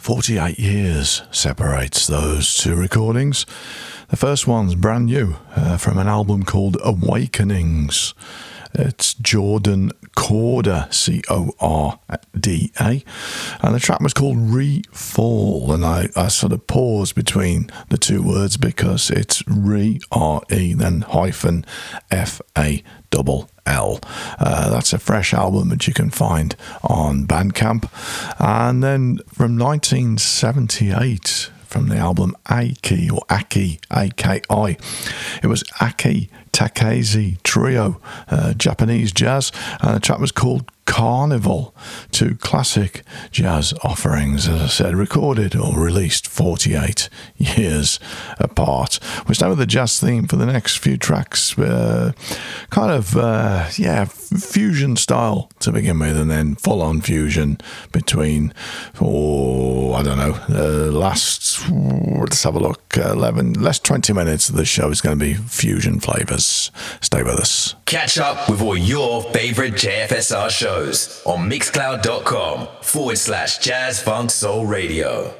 48 years separates those two recordings. The first one's brand new, from an album called Awakenings. It's Jordan Corda, Corda, and the track was called Re-Fall, and I sort of paused between the two words because it's Re-R-E, then hyphen F-A-L-L. That's a fresh album that you can find on Bandcamp. And then from 1978, from the album Aki, or Aki, A-K-I, it was Aki Takase Trio, Japanese jazz, and the track was called Carnival. Two classic jazz offerings, as I said, recorded or released 48 years apart. We're staying with the jazz theme for the next few tracks, fusion style to begin with, and then full-on fusion between, let's have a look, 20 minutes of the show is going to be fusion flavours. Stay with us. Catch up with all your favourite JFSR shows on mixcloud.com/Jazz Funk Soul Radio.